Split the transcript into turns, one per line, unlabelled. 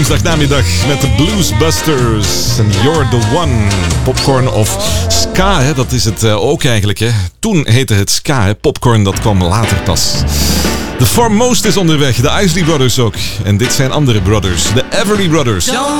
Woensdagnamiddag met de Bluesbusters en You're the One. Popcorn of ska, hè? Dat is het ook eigenlijk. Hè? Toen heette het ska, hè? Popcorn, dat kwam later pas. The Foremost is onderweg, de Isley Brothers ook. En dit zijn andere brothers, de Everly Brothers.